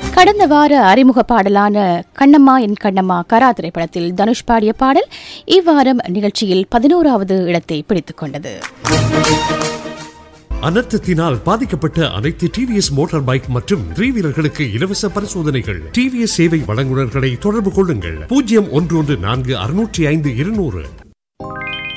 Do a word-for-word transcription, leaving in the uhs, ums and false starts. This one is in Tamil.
கடந்த வார அறிமுக பாடலான கண்ணம்மா என் கண்ணம்மா கரா திரைப்படத்தில் தனுஷ் பாடிய பாடல் இவ்வாரம் நிகழ்ச்சியில் பதினோராவது இடத்தை பிடித்துக் கொண்டது. அனர்த்தத்தினால் பாதிக்கப்பட்ட அனைத்து டிவிஎஸ் மோட்டார் பைக் மற்றும் த்ரீ வீலர்களுக்கு இலவச பரிசோதனைகள். டிவிஎஸ் சேவை வழங்குநர்களை தொடர்பு கொள்ளுங்கள். பூஜ்ஜியம் ஒன்று ஒன்று நான்கு அறுநூற்றி ஐந்து இருநூறு